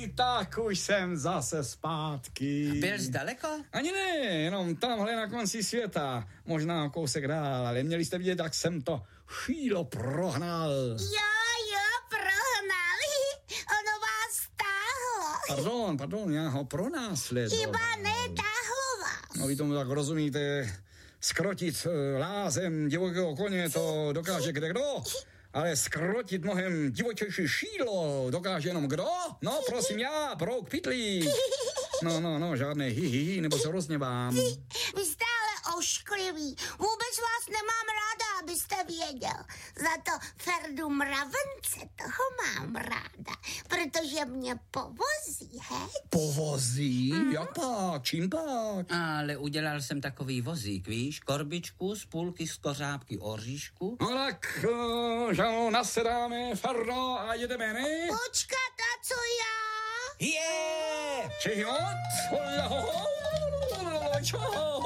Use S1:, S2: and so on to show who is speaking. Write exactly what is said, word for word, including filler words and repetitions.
S1: Ahoj, tak už jsem zase zpátky.
S2: Byl jsi daleko?
S1: Ani ne, jenom tamhle na konci světa. Možná kousek dál, ale měli jste vidět, jak jsem to šílo prohnal.
S3: Jo, jo, prohnal. Ono vás táhlo.
S1: Pardon, pardon, já ho pronásledoval.
S3: Chyba netáhlo vás.
S1: No vy tomu tak rozumíte, skrotit lázem divokého koně to dokáže kde kdo, ale skrotit mnohem divočejší šídlo dokáže jenom kdo? No prosím já, Brouk Pitlík. No, no, no, žádné hi, hi, hi nebo se rozněvám.
S3: Vy jste ale ošklivý. Vůbec vás nemám ráda, abyste věděl. Za to Ferdu Mravence toho mám ráda, protože mě povozí, hej?
S1: Povozí? Mm. Jak pak? Čím pak?
S2: Ale udělal jsem takový vozík, víš? Korbičku z půlky z kořápky oříšku.
S1: No tak, uh, že nasedáme, Ferdo, a jedeme, ne?
S3: Počkat, a co já?
S2: Je!
S1: Či jo? Čeho?